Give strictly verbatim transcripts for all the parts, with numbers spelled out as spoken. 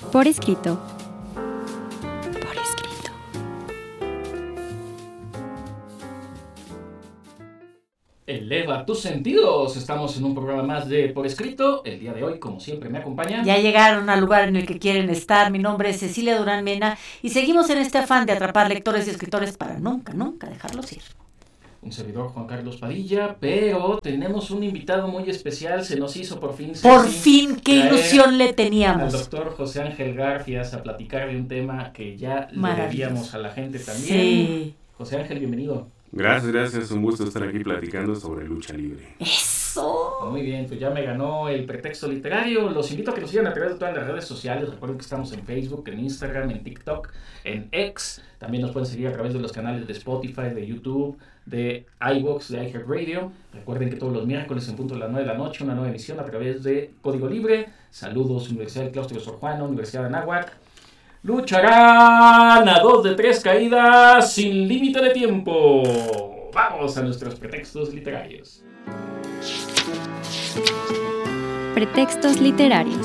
Por escrito. Por escrito. Eleva tus sentidos. Estamos en un programa más de Por Escrito. El día de hoy, como siempre, me acompaña. Ya llegaron al lugar en el que quieren estar. Mi nombre es Cecilia Durán Mena y seguimos en este afán de atrapar lectores y escritores para nunca, nunca dejarlos ir. Un servidor, Juan Carlos Padilla, pero tenemos un invitado muy especial. Se nos hizo por fin. Por fin, qué ilusión le teníamos. Al doctor José Ángel Garfias a platicar de un tema que ya le debíamos a la gente también. Sí. José Ángel, bienvenido. Gracias, gracias. Un gusto estar aquí platicando sobre lucha libre. ¡Eso! Muy bien, pues ya me ganó el pretexto literario. Los invito a que nos sigan a través de todas las redes sociales. Recuerden que estamos en Facebook, en Instagram, en TikTok, en X. También nos pueden seguir a través de los canales de Spotify, de YouTube, de iVoox, de iHeartRadio. Recuerden que todos los miércoles en punto de las nueve de la noche, una nueva emisión a través de Código Libre. Saludos, Universidad del Claustro de Sor Juana, Universidad de Anáhuac. Lucharán a dos de tres caídas sin límite de tiempo. Vamos a nuestros pretextos literarios. Pretextos literarios.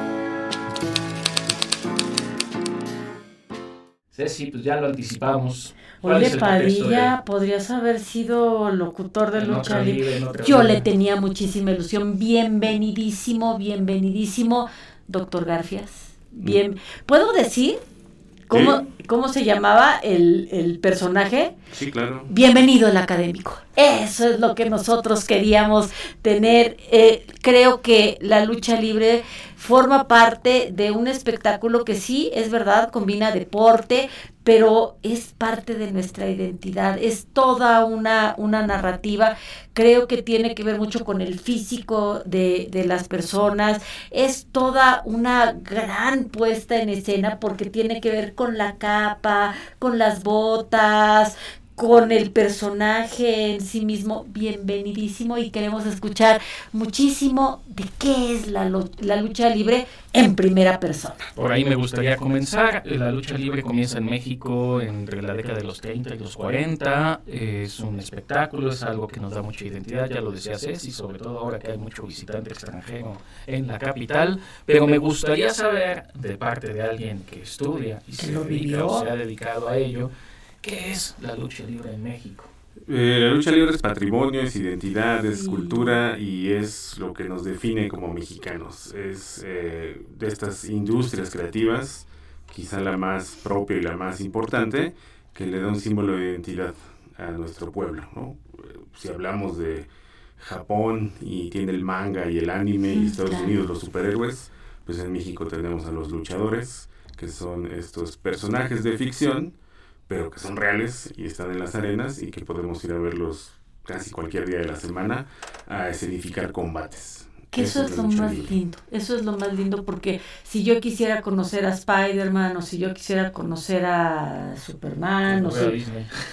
Ceci, pues ya lo anticipamos. Oye, Padilla, de... podrías haber sido locutor de en lucha libre. libre. Yo le tenía muchísima ilusión. Bienvenidísimo, bienvenidísimo, doctor Garfias. Bien, ¿puedo decir cómo, ¿Sí? cómo se llamaba el, el personaje? Sí, claro. Bienvenido el académico. Eso es lo que nosotros queríamos tener. Eh, creo que la lucha libre forma parte de un espectáculo que sí, es verdad, combina deporte, pero es parte de nuestra identidad, es toda una, una narrativa. Creo que tiene que ver mucho con el físico de, de las personas, es toda una gran puesta en escena porque tiene que ver con la capa, con las botas, con el personaje en sí mismo. Bienvenidísimo, y queremos escuchar muchísimo de qué es la, la lucha libre en primera persona. Por ahí me gustaría comenzar. La lucha libre comienza en México entre la década de los treinta y los cuarenta. Es un espectáculo, es algo que nos da mucha identidad, ya lo decía Ceci, sobre todo ahora que hay mucho visitante extranjero en la capital. Pero me gustaría saber, de parte de alguien que estudia y se dedica o se ha dedicado a ello, ¿qué es la lucha libre en México? Eh, la lucha libre es patrimonio, es identidad, es cultura y es lo que nos define como mexicanos. Es eh, de estas industrias creativas, quizá la más propia y la más importante, que le da un símbolo de identidad a nuestro pueblo, ¿no? Si hablamos de Japón y tiene el manga y el anime, y Estados Unidos los superhéroes, pues en México tenemos a los luchadores, que son estos personajes de ficción, pero que son reales y están en las arenas y que podemos ir a verlos casi cualquier día de la semana a escenificar combates. Que eso, eso es lo más libre. lindo, eso es lo más lindo, porque si yo quisiera conocer a Spider-Man, o si yo quisiera conocer a Superman, pues o si,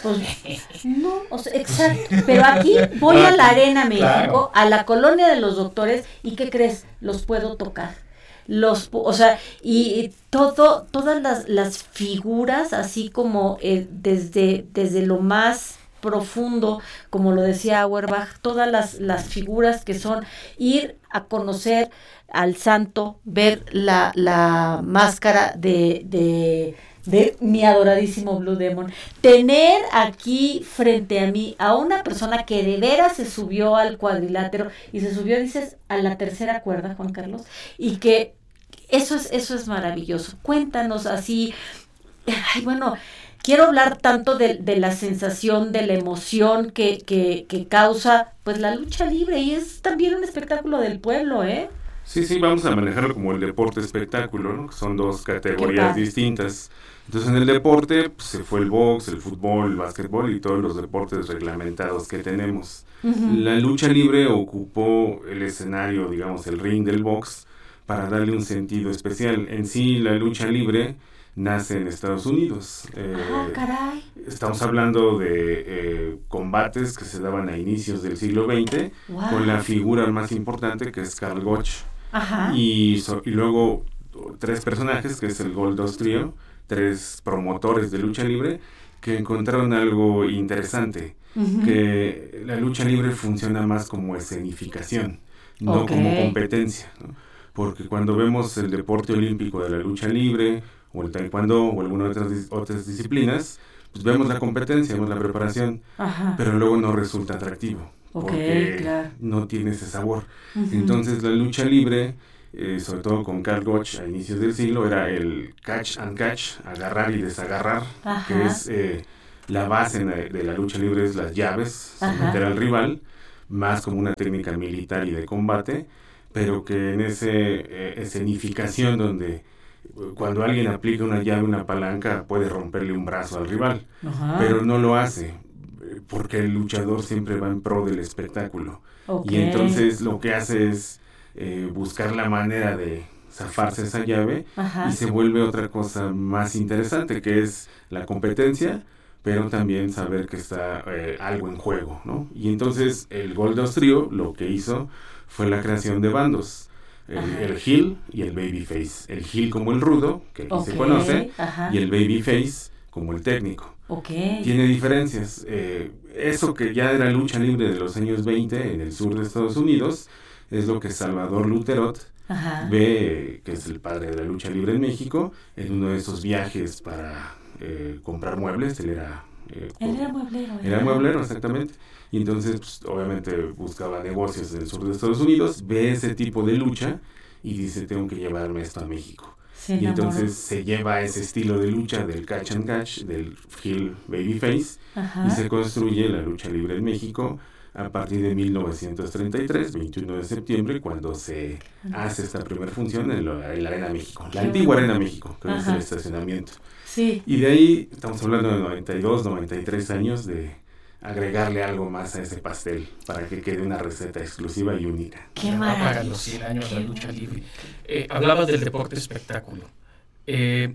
pues, no, o sea, exacto, pero aquí voy a la Arena México, claro, a la colonia de los doctores, y ¿qué crees? Los puedo tocar. Los, o sea, y todo, todas las, las figuras, así como eh, desde, desde lo más profundo, como lo decía Auerbach, todas las, las figuras que son ir a conocer al santo, ver la, la máscara de, de, de mi adoradísimo Blue Demon, tener aquí frente a mí a una persona que de veras se subió al cuadrilátero, y se subió, dices, a la tercera cuerda, Juan Carlos, y que eso es, eso es maravilloso. Cuéntanos así, ay, bueno, quiero hablar tanto de, de la sensación, de la emoción que, que, que causa pues la lucha libre, y es también un espectáculo del pueblo, ¿eh? Sí, sí, vamos a manejarlo como el deporte espectáculo, ¿no? Son dos categorías distintas. Entonces, en el deporte pues, se fue el box, el fútbol, el básquetbol y todos los deportes reglamentados que tenemos. Uh-huh. La lucha libre ocupó el escenario, digamos, el ring del box, para darle un sentido especial. En sí, la lucha libre nace en Estados Unidos. Eh, ah, caray. Estamos hablando de eh, combates que se daban a inicios del siglo veinte, wow, con la figura más importante, que es Karl Gotch. Ajá. Y, so, y luego tres personajes, que es el Goldust Trio, tres promotores de lucha libre, que encontraron algo interesante, uh-huh, que la lucha libre funciona más como escenificación, no okay, como competencia, ¿no? porque cuando vemos el deporte olímpico de la lucha libre, o el taekwondo, o alguna otras, otras disciplinas, pues vemos la competencia, vemos la preparación, Ajá. pero luego no resulta atractivo, okay, porque claro. no tiene ese sabor. Uh-huh. Entonces la lucha libre, eh, sobre todo con Karl Gotch a inicios del siglo, era el catch and catch, agarrar y desagarrar, Ajá. que es eh, la base de, de la lucha libre, es las llaves, someter al rival, más como una técnica militar y de combate, pero que en esa eh, escenificación donde cuando alguien aplica una llave, una palanca, puede romperle un brazo al rival, Ajá. pero no lo hace, porque el luchador siempre va en pro del espectáculo. Okay. Y entonces lo que hace es eh, buscar la manera de zafarse esa llave, Ajá. y se vuelve otra cosa más interesante, que es la competencia, pero también saber que está eh, algo en juego, ¿no? Y entonces el Goldust Trio lo que hizo fue la creación de bandos. El, el heel y el babyface. El heel como el rudo, que aquí okay, se conoce, Ajá. y el babyface como el técnico. Okay. Tiene diferencias. Eh, eso que ya era lucha libre de los años veinte en el sur de Estados Unidos, es lo que Salvador Luterot Ajá. ve, que es el padre de la lucha libre en México, en uno de esos viajes para eh, comprar muebles. Él era... Eh, Él era mueblero. Era mueblero, exactamente. Y entonces, pues, obviamente, buscaba negocios en el sur de Estados Unidos, ve ese tipo de lucha y dice, tengo que llevarme esto a México. Se y enamoró. Entonces se lleva ese estilo de lucha del catch and catch, del heel babyface, Ajá. y se construye la lucha libre en México a partir de mil novecientos treinta y tres, veintiuno de septiembre, cuando se hace esta primera función en la, en la Arena México, la antigua Arena México, que Ajá. es el estacionamiento. Sí. Y de ahí estamos hablando de noventa y dos, noventa y tres años de agregarle algo más a ese pastel para que quede una receta exclusiva y única. ¡Qué maravilla! Para los cien años de la lucha libre. Eh, hablabas del deporte espectáculo. Eh,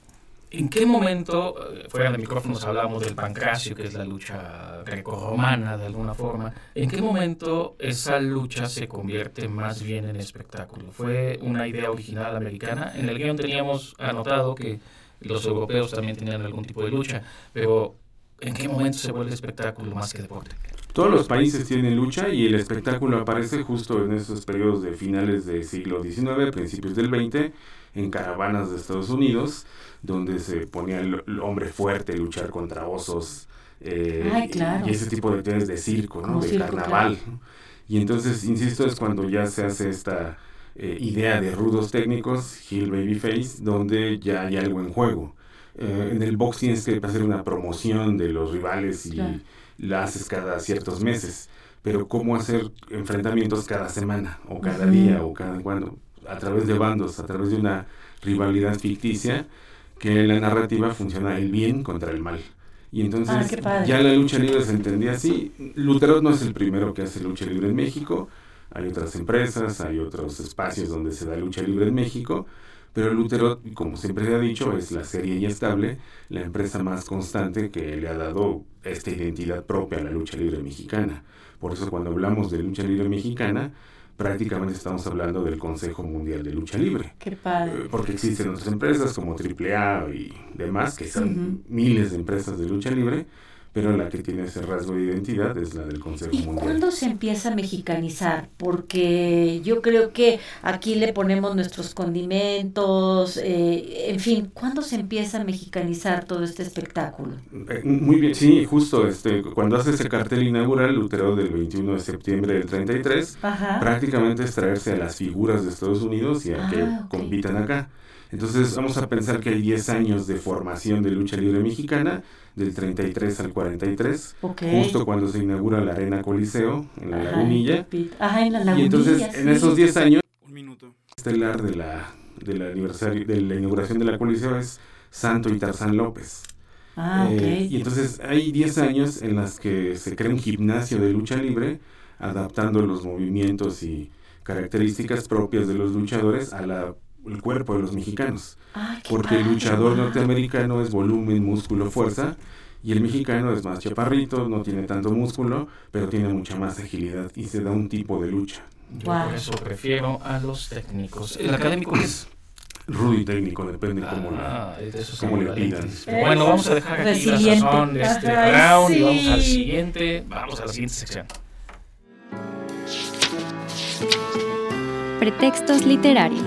¿En qué momento, fuera de micrófonos hablábamos del pancracio, que es la lucha grecorromana de alguna forma, ¿en qué momento esa lucha se convierte más bien en espectáculo? ¿Fue una idea original americana? En el guión teníamos anotado que los europeos también tenían algún tipo de lucha, pero ¿en qué momento se vuelve espectáculo más que deporte? Todos los países tienen lucha y el espectáculo aparece justo en esos periodos de finales del siglo diecinueve, principios del veinte, en caravanas de Estados Unidos, donde se ponía el, el hombre fuerte a luchar contra osos, eh, Ay, claro. y ese tipo de actividades de circo, ¿no? Como de circo, carnaval. Claro. Y entonces, insisto, es cuando ya se hace esta eh, idea de rudos técnicos, heel babyface, donde ya hay algo en juego. Eh, en el box tienes que hacer una promoción de los rivales y claro. la haces cada ciertos meses, pero ¿cómo hacer enfrentamientos cada semana o cada uh-huh. día o cada cuando? A través de bandos, a través de una rivalidad ficticia, que en la narrativa funciona el bien contra el mal. Y entonces ah, ya la lucha libre se entendía así. Luterot no es el primero que hace lucha libre en México, hay otras empresas, hay otros espacios donde se da lucha libre en México, pero Luterot, como siempre se ha dicho, es la seria y estable, la empresa más constante que le ha dado esta identidad propia a la lucha libre mexicana. Por eso cuando hablamos de lucha libre mexicana, prácticamente estamos hablando del Consejo Mundial de Lucha Libre. ¡Qué padre! Eh, porque existen otras empresas como triple A y demás, que son uh-huh. miles de empresas de lucha libre, pero la que tiene ese rasgo de identidad es la del Consejo ¿Y Mundial. ¿Y cuándo se empieza a mexicanizar? Porque yo creo que aquí le ponemos nuestros condimentos, eh, en fin, ¿cuándo se empieza a mexicanizar todo este espectáculo? Eh, muy bien, sí, justo, este, cuando hace ese cartel inaugural, Luterot del veintiuno de septiembre del treinta y tres, Ajá. prácticamente es traerse a las figuras de Estados Unidos y a ah, que okay. compitan acá. Entonces vamos a pensar que hay diez años de formación de lucha libre mexicana, del treinta y tres al cuarenta y tres, okay. justo cuando se inaugura la Arena Coliseo, en la Ajá, Lagunilla. Ajá, en la Lagunilla, y entonces, sí. en esos diez años, un minuto estelar de la, de la aniversario, de la inauguración de la Coliseo es Santo y Tarzán López. Ah, eh, okay. Y entonces hay diez años en las que se crea un gimnasio de lucha libre, adaptando los movimientos y características propias de los luchadores a la el cuerpo de los mexicanos, ah, porque padre, el luchador wow. norteamericano es volumen, músculo, fuerza, y el mexicano es más chaparrito, no tiene tanto músculo, pero tiene mucha más agilidad y se da un tipo de lucha. Yo wow. por eso prefiero a los técnicos. ¿El académico es? Rudo y técnico, depende ah, cómo, la, cómo le pidan. Bueno, vamos a dejar aquí la sazón de este Ajá, round sí. y vamos al siguiente, vamos a la siguiente sección. Pretextos literarios.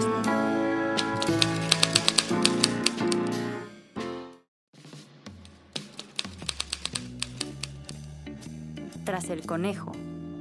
es el conejo.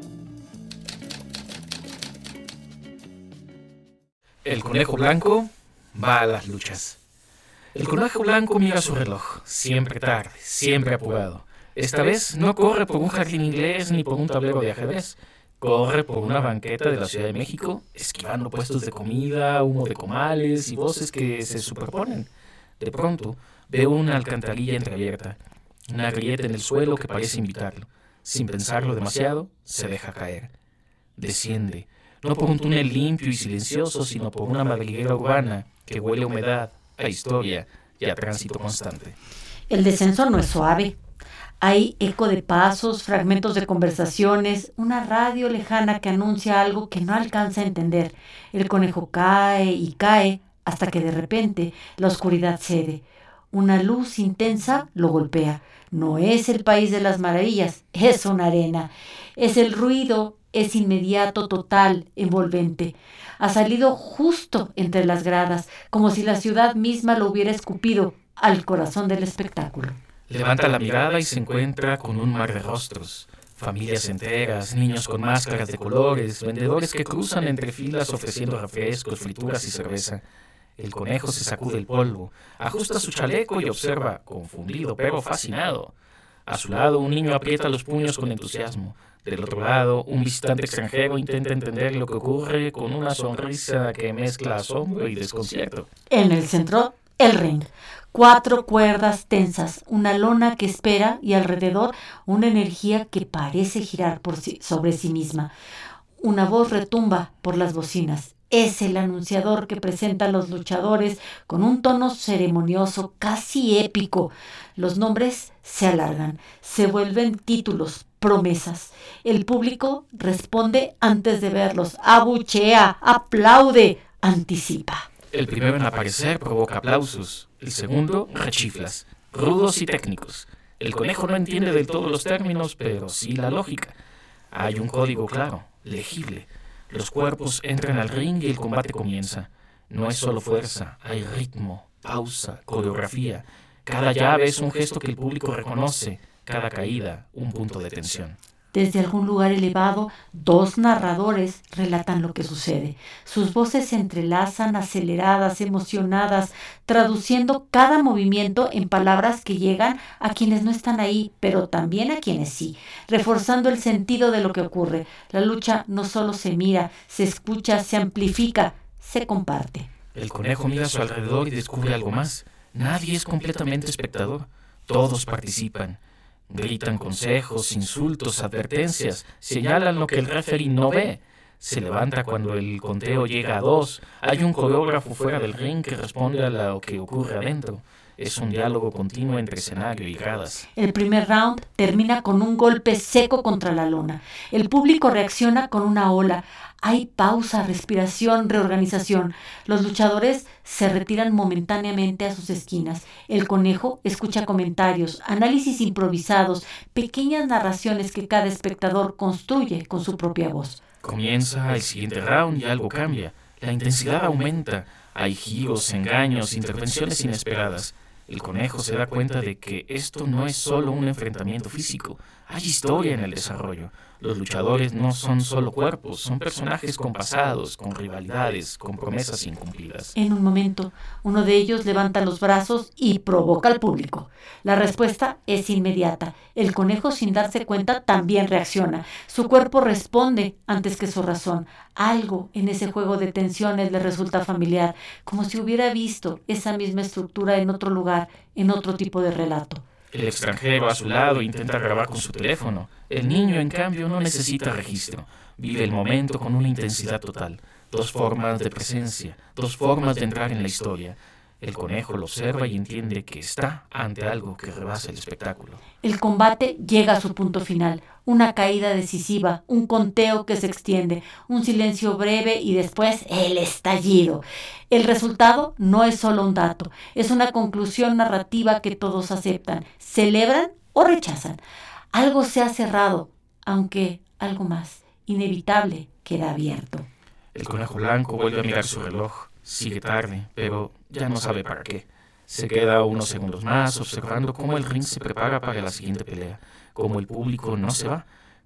El conejo blanco va a las luchas. El conejo blanco mira su reloj, siempre tarde, siempre apurado. Esta vez no corre por un jardín inglés ni por un tablero de ajedrez. Corre por una banqueta de la Ciudad de México, esquivando puestos de comida, humo de comales y voces que se superponen. De pronto, veo una alcantarilla entreabierta, una grieta en el suelo que parece invitarlo. Sin pensarlo demasiado, se deja caer. Desciende, no por un túnel limpio y silencioso, sino por una madriguera urbana que huele a humedad, a historia y a tránsito constante. El descenso no es suave. Hay eco de pasos, fragmentos de conversaciones, una radio lejana que anuncia algo que no alcanza a entender. El conejo cae y cae hasta que de repente la oscuridad cede. Una luz intensa lo golpea. No es el país de las maravillas, es una arena. Es el ruido, es inmediato, total, envolvente. Ha salido justo entre las gradas, como si la ciudad misma lo hubiera escupido al corazón del espectáculo. Levanta la mirada y se encuentra con un mar de rostros. Familias enteras, niños con máscaras de colores, vendedores que cruzan entre filas ofreciendo refrescos, frituras y cerveza. El conejo se sacude el polvo, ajusta su chaleco y observa, confundido pero fascinado. A su lado, un niño aprieta los puños con entusiasmo. Del otro lado, un visitante extranjero intenta entender lo que ocurre con una sonrisa que mezcla asombro y desconcierto. En el centro, el ring. Cuatro cuerdas tensas, una lona que espera y alrededor una energía que parece girar por sí, sobre sí misma. Una voz retumba por las bocinas. Es el anunciador que presenta a los luchadores con un tono ceremonioso, casi épico. Los nombres se alargan, se vuelven títulos, promesas. El público responde antes de verlos, abuchea, aplaude, anticipa. El primero en aparecer provoca aplausos, el segundo rechiflas, rudos y técnicos. El conejo no entiende del todo los términos, pero sí la lógica. Hay un código claro, legible. Los cuerpos entran al ring y el combate comienza. No es solo fuerza, hay ritmo, pausa, coreografía. Cada llave es un gesto que el público reconoce, cada caída un punto de tensión. Desde algún lugar elevado, dos narradores relatan lo que sucede. Sus voces se entrelazan, aceleradas, emocionadas, traduciendo cada movimiento en palabras que llegan a quienes no están ahí, pero también a quienes sí, reforzando el sentido de lo que ocurre. La lucha no solo se mira, se escucha, se amplifica, se comparte. El conejo mira a su alrededor y descubre algo más. Nadie es completamente espectador, todos participan. Gritan consejos, insultos, advertencias, señalan lo que el referee no ve. Se levanta cuando el conteo llega a dos. Hay un coreógrafo fuera del ring que responde a lo que ocurre adentro. Es un diálogo continuo entre escenario y gradas. El primer round termina con un golpe seco contra la lona. El público reacciona con una ola. Hay pausa, respiración, reorganización. Los luchadores se retiran momentáneamente a sus esquinas. El conejo escucha comentarios, análisis improvisados, pequeñas narraciones que cada espectador construye con su propia voz. Comienza el siguiente round y algo cambia. La intensidad aumenta. Hay giros, engaños, intervenciones inesperadas. El conejo se da cuenta de que esto no es solo un enfrentamiento físico. Hay historia en el desarrollo. Los luchadores no son solo cuerpos, son personajes con pasados, con rivalidades, con promesas incumplidas. En un momento, uno de ellos levanta los brazos y provoca al público. La respuesta es inmediata. El conejo, sin darse cuenta, también reacciona. Su cuerpo responde antes que su razón. Algo en ese juego de tensiones le resulta familiar, como si hubiera visto esa misma estructura en otro lugar, en otro tipo de relato. El extranjero a su lado intenta grabar con su teléfono. El niño, en cambio, no necesita registro. Vive el momento con una intensidad total. Dos formas de presencia, dos formas de entrar en la historia. El conejo lo observa y entiende que está ante algo que rebasa el espectáculo. El combate llega a su punto final. Una caída decisiva, un conteo que se extiende, un silencio breve y después el estallido. El resultado no es solo un dato, es una conclusión narrativa que todos aceptan, celebran o rechazan. Algo se ha cerrado, aunque algo más inevitable queda abierto. El conejo blanco vuelve a mirar su reloj. Sigue tarde, pero ya no sabe para qué. Se queda unos segundos más observando cómo el ring se prepara para la siguiente pelea, cómo el público no se va,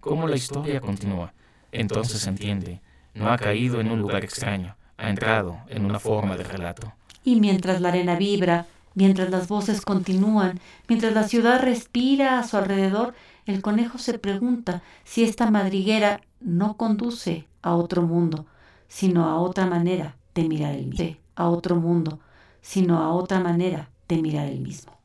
cómo la historia continúa. Entonces entiende, no ha caído en un lugar extraño, ha entrado en una forma de relato. Y mientras la arena vibra, mientras las voces continúan, mientras la ciudad respira a su alrededor, el conejo se pregunta si esta madriguera no conduce a otro mundo, sino a otra manera de mirar el mismo. A otro mundo, sino a otra manera de mirar el mismo.